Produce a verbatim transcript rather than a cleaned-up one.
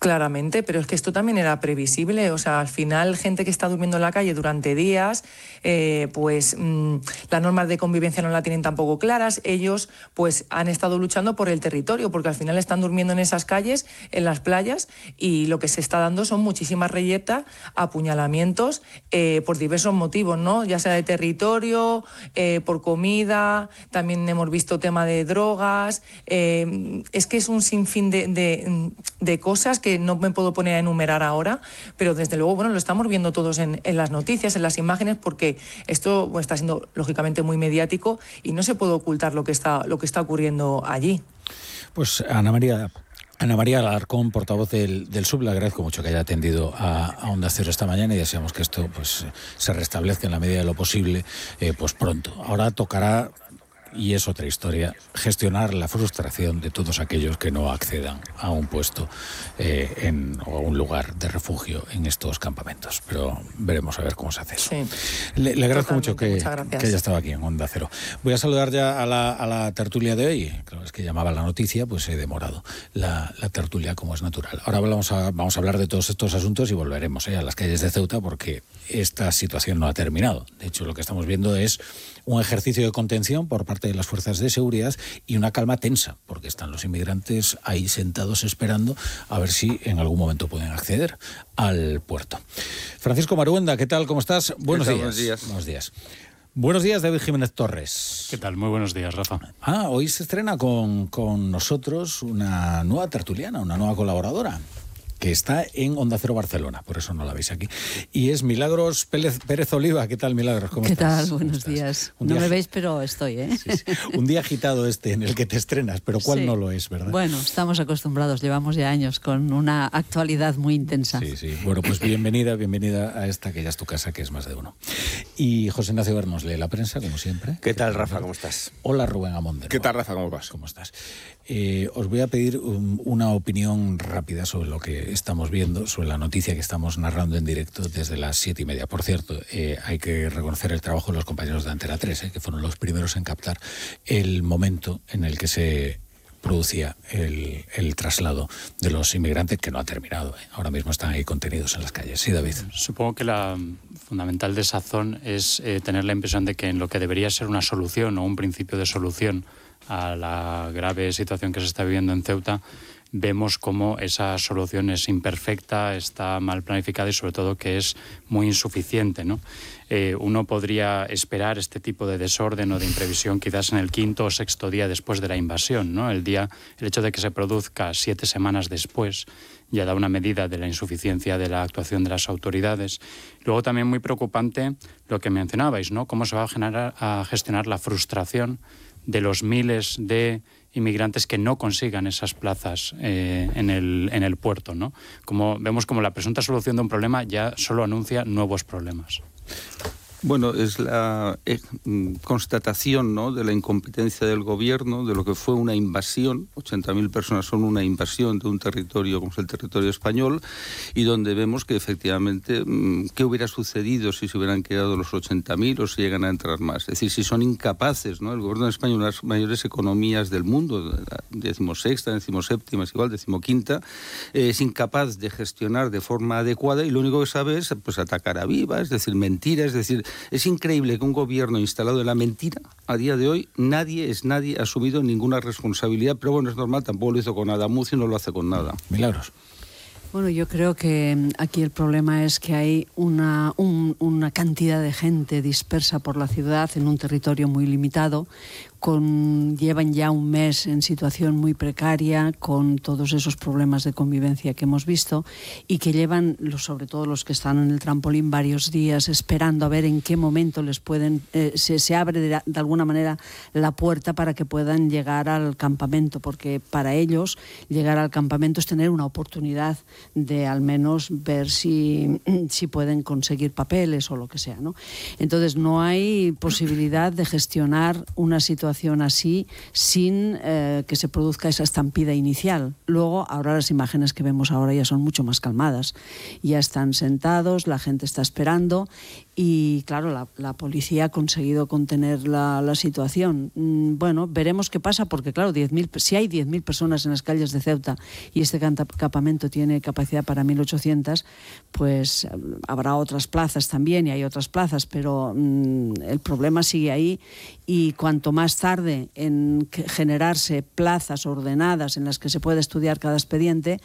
Claramente, pero es que esto también era previsible. O sea, al final, gente que está durmiendo en la calle durante días, eh, pues mmm, las normas de convivencia no la tienen tampoco claras. Ellos pues han estado luchando por el territorio, porque al final están durmiendo en esas calles, en las playas, y lo que se está dando son muchísimas reyertas, apuñalamientos, eh, por diversos motivos, ¿no? Ya sea de territorio, eh, por comida, también hemos visto tema de drogas. Eh, es que es un sinfín de, de, de cosas que no me puedo poner a enumerar ahora, pero desde luego, bueno, lo estamos viendo todos en, en las noticias, en las imágenes, porque esto bueno, está siendo lógicamente muy mediático y no se puede ocultar lo que está, lo que está ocurriendo allí. Pues Ana María... Ana María Alarcón, portavoz del, del S U B, le agradezco mucho que haya atendido a, a Onda Cero esta mañana y deseamos que esto pues se restablezca en la medida de lo posible eh, pues pronto. Ahora tocará, y es otra historia, gestionar la frustración de todos aquellos que no accedan a un puesto eh, en, o a un lugar de refugio en estos campamentos. Pero veremos a ver cómo se hace eso. Sí, le, le agradezco mucho que, que haya estado aquí en Onda Cero. Voy a saludar ya a la, a la tertulia de hoy. Claro, es que llamaba la noticia, pues he demorado la, la tertulia como es natural. Ahora vamos a, vamos a hablar de todos estos asuntos y volveremos eh, a las calles de Ceuta, porque esta situación no ha terminado. De hecho, lo que estamos viendo es un ejercicio de contención por parte de las fuerzas de seguridad y una calma tensa, porque están los inmigrantes ahí sentados esperando a ver si en algún momento pueden acceder al puerto. Francisco Maruenda, ¿qué tal? ¿Cómo estás? Buenos días. Buenos días. Buenos días. Buenos días, David Jiménez Torres. ¿Qué tal? Muy buenos días, Rafa. Ah, hoy se estrena con, con nosotros una nueva tertuliana, una nueva colaboradora, que está en Onda Cero Barcelona, por eso no la veis aquí. Y es Milagros Pérez, Pérez Oliva. ¿Qué tal, Milagros? ¿Cómo ¿Qué estás? tal? Buenos días. No día... me veis, pero estoy, ¿eh? Sí, sí. Un día agitado este en el que te estrenas, pero ¿cuál sí. no lo es, verdad? Bueno, estamos acostumbrados, llevamos ya años con una actualidad muy intensa. Sí, sí. Bueno, pues bienvenida, bienvenida a esta que ya es tu casa, que es más de uno. Y José Ignacio Bernos lee la prensa, como siempre. ¿Qué tal, Rafa? ¿Cómo estás? Hola, Rubén Amón. ¿Qué tal, Rafa? ¿Cómo vas? ¿Cómo estás? Eh, os voy a pedir um, una opinión rápida sobre lo que estamos viendo, sobre la noticia que estamos narrando en directo desde las siete y media. Por cierto, eh, hay que reconocer el trabajo de los compañeros de Antena tres, eh, que fueron los primeros en captar el momento en el que se producía el, el traslado de los inmigrantes, que no ha terminado. ¿eh? Ahora mismo están ahí contenidos en las calles. Sí, David. Supongo que la fundamental desazón es eh, tener la impresión de que en lo que debería ser una solución o un principio de solución a la grave situación que se está viviendo en Ceuta, vemos cómo esa solución es imperfecta, está mal planificada y sobre todo que es muy insuficiente, ¿no? Eh, uno podría esperar este tipo de desorden o de imprevisión quizás en el quinto o sexto día después de la invasión, ¿no? El día, el hecho de que se produzca siete semanas después ya da una medida de la insuficiencia de la actuación de las autoridades. Luego también muy preocupante lo que mencionabais, ¿no? Cómo se va a, generar, a gestionar la frustración de los miles de inmigrantes que no consigan esas plazas eh, en, el, en el puerto, ¿no? Como vemos como la presunta solución de un problema ya solo anuncia nuevos problemas. Bueno, es la eh, constatación, ¿no?, de la incompetencia del gobierno, de lo que fue una invasión. ochenta mil personas son una invasión de un territorio como es el territorio español, y donde vemos que efectivamente, ¿qué hubiera sucedido si se hubieran quedado los ochenta mil o si llegan a entrar más? Es decir, si son incapaces, ¿no? El gobierno de España, una de las mayores economías del mundo, decimosexta, decimoséptima, es igual, decimoquinta, eh, es incapaz de gestionar de forma adecuada, y lo único que sabe es pues, atacar a viva, es decir, mentiras, es decir, es increíble que un gobierno instalado en la mentira, a día de hoy, nadie es nadie, ha asumido ninguna responsabilidad, pero bueno, es normal, tampoco lo hizo con nada. Murcia no lo hace con nada. Milagros. Bueno, yo creo que aquí el problema es que hay una, un, una cantidad de gente dispersa por la ciudad en un territorio muy limitado, con, llevan ya un mes en situación muy precaria, con todos esos problemas de convivencia que hemos visto, y que llevan, sobre todo los que están en el trampolín, varios días esperando a ver en qué momento les pueden eh, se, se abre de, de alguna manera la puerta para que puedan llegar al campamento, porque para ellos llegar al campamento es tener una oportunidad de al menos ver si, si pueden conseguir papeles o lo que sea, ¿no? Entonces no hay posibilidad de gestionar una situación así sin eh, que se produzca esa estampida inicial. Luego, ahora las imágenes que vemos ahora ya son mucho más calmadas. Ya están sentados, la gente está esperando, Y claro, la, la policía ha conseguido contener la, la situación. Mm, bueno, veremos qué pasa, porque claro, diez mil, si hay diez mil personas en las calles de Ceuta y este campamento tiene capacidad para mil ochocientas, pues habrá otras plazas también, y hay otras plazas, pero mm, el problema sigue ahí, y cuanto más tarde en generarse plazas ordenadas en las que se pueda estudiar cada expediente,